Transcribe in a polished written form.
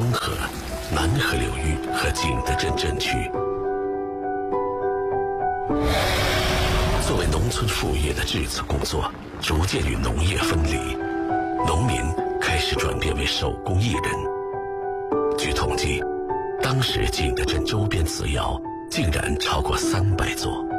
东河、南河流域和景德镇镇区。作为农村副业的制作工作逐渐与农业分离，农民开始转变为手工艺人。据统计，当时景德镇周边瓷窑竟然超过300座。